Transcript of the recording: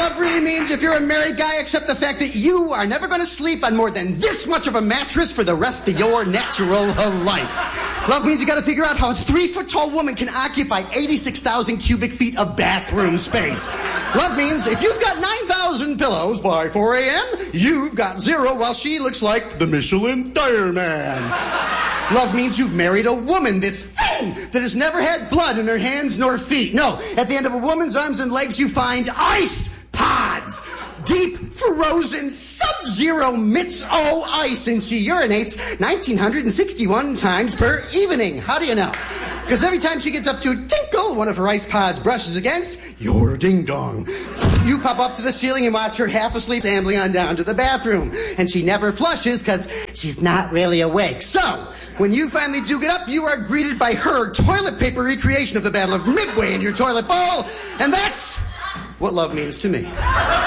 Love really means if you're a married guy, accept the fact that you are never going to sleep on more than this much of a mattress for the rest of your natural life. Love means you got to figure out how a 3-foot-tall woman can occupy 86,000 cubic feet of bathroom space. Love means if you've got 9,000 pillows by 4 a.m., you've got 0 while she looks like the Michelin Tire Man. Love means you've married a woman, this thing that has never had blood in her hands nor feet. No, at the end of a woman's arms and legs, you find ice pods. Deep, frozen, sub-zero Mitz-O ice, and she urinates 1,961 times per evening. How do you know? Because every time she gets up to tinkle, one of her ice pods brushes against your ding-dong. You pop up to the ceiling and watch her half asleep ambling on down to the bathroom. And she never flushes because she's not really awake. So, when you finally do get up, you are greeted by her toilet paper recreation of the Battle of Midway in your toilet bowl. And that's what love means to me.